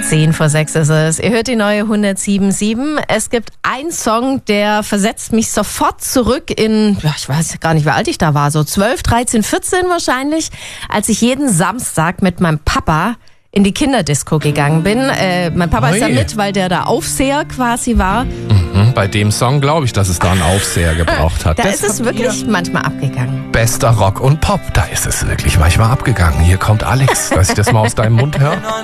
5:10 ist es. Ihr hört die neue 107.7. Es gibt einen Song, der versetzt mich sofort zurück in, ich weiß gar nicht, wie alt ich da war, so 12, 13, 14 wahrscheinlich, als ich jeden Samstag mit meinem Papa in die Kinderdisco gegangen bin. Mein Papa ist da mit, weil der da Aufseher quasi war. Bei dem Song glaube ich, dass es da einen Aufseher gebraucht hat. Da ist es wirklich manchmal abgegangen. Bester Rock und Pop, da ist es wirklich manchmal abgegangen. Hier kommt Alex. Lass ich das mal aus deinem Mund hören?